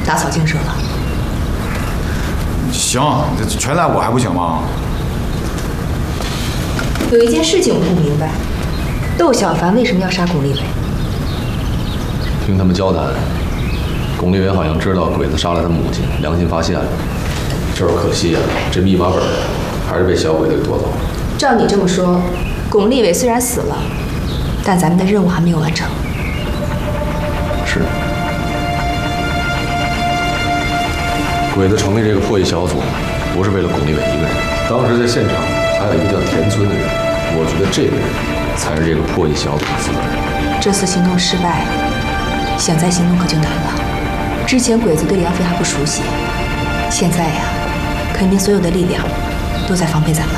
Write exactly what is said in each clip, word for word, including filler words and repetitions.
打草惊蛇了。 行，这全赖我还不行吗？ 有一件事情我不明白，窦小凡为什么要杀巩立伟？ 听他们交谈，巩立伟好像知道鬼子杀了他母亲，良心发现了。就是可惜呀、啊，这密码本还是被小鬼子给夺走了。 照你这么说，巩立伟虽然死了，但咱们的任务还没有完成。 是。鬼子成立这个破译小组，不是为了巩立伟一个人。当时在现场还有一个叫田村的人，我觉得这个人才是这个破译小组的负责人。 这次行动失败，想再行动可就难了。之前鬼子对梁飞还不熟悉，现在呀，肯定所有的力量都在防备咱们。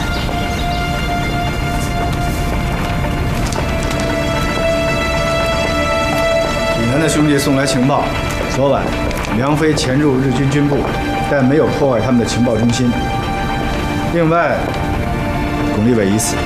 济南的兄弟送来情报，昨晚梁飞潜入日军军部，但没有破坏他们的情报中心。另外，巩立伟已死。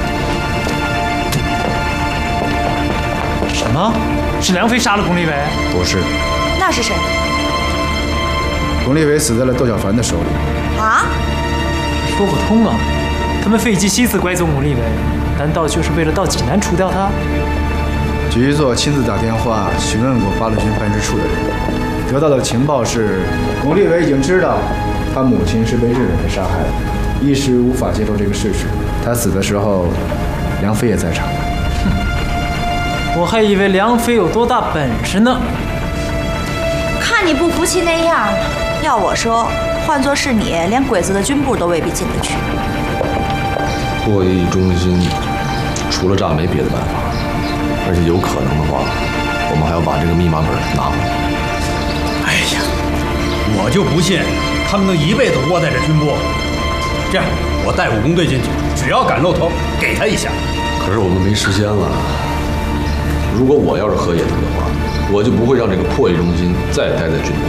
什么？是梁飞杀了巩立伟？ 不是。 那是谁？ 巩立伟死在了窦小凡的手里。 啊？ 说不通啊！他们费尽心思拐走巩立伟，难道就是为了到济南除掉他？ 局座亲自打电话询问过八路军办事处的人，得到的情报是，巩立伟已经知道他母亲是被日本人杀害的，一时无法接受这个事实。他死的时候，梁飞也在场。 哼，我还以为梁飞有多大本事呢。 看你不服气那样，要我说，换作是你，连鬼子的军部都未必进得去。 破译中心除了炸没别的办法，而且有可能的话，我们还要把这个密码本拿回来。 哎呀，我就不信他们能一辈子窝在这军部。这样，我带武工队进去，只要敢露头，给他一下。 可是我们没时间了。如果我要是何野的话，我就不会让这个破译中心再待在军部。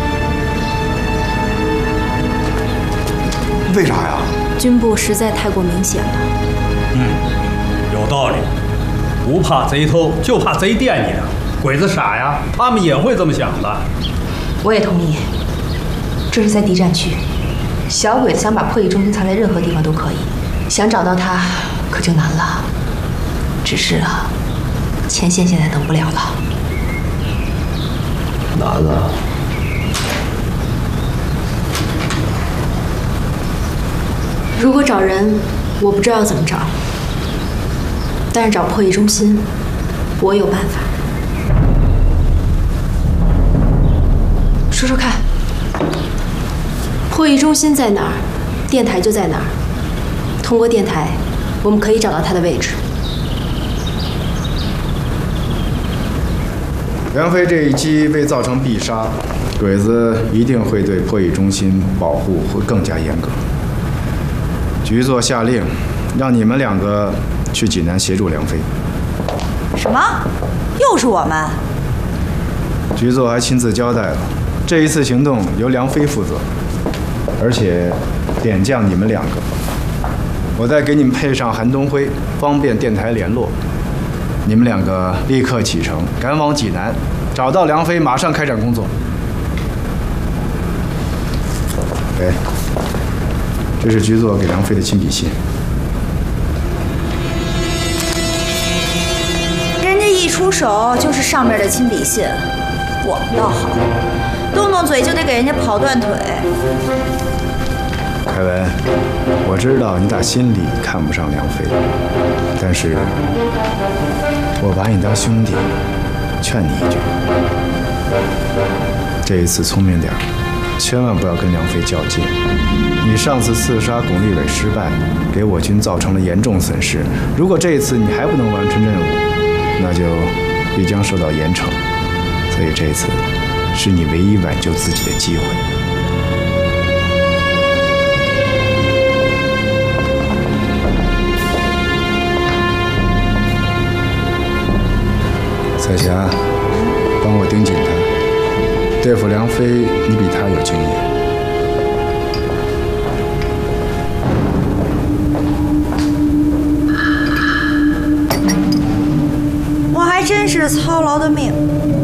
为啥呀？ 军部实在太过明显了。 嗯，有道理。不怕贼偷，就怕贼惦记着。鬼子傻呀，他们也会这么想的。 我也同意。这是在敌占区，小鬼子想把破译中心藏在任何地方都可以，想找到他可就难了。只是啊，前线现在等不了了。 难啊！ 如果找人，我不知道怎么找，但是找破译中心，我有办法。说说看，破译中心在哪儿，电台就在哪儿。通过电台，我们可以找到它的位置。 梁飞这一击未造成必杀，鬼子一定会对破译中心保护会更加严格。局座下令，让你们两个去济南协助梁飞。 什么？又是我们？ 局座还亲自交代了，这一次行动由梁飞负责，而且点将你们两个。我再给你们配上韩东辉，方便电台联络。你们两个立刻启程，赶往济南，找到梁飞，马上开展工作。哎，这是局座给梁飞的亲笔信。 人家一出手就是上面的亲笔信，我们倒好，动动嘴就得给人家跑断腿。 凯文，我知道你打心里看不上梁飞，但是我把你当兄弟，劝你一句，这一次聪明点，千万不要跟梁飞较劲。你上次刺杀巩立伟失败，给我军造成了严重损失。如果这一次你还不能完成任务，那就必将受到严惩。所以这一次是你唯一挽救自己的机会。彩霞，帮我盯紧他。对付梁飞，你比他有经验。 我还真是操劳的命。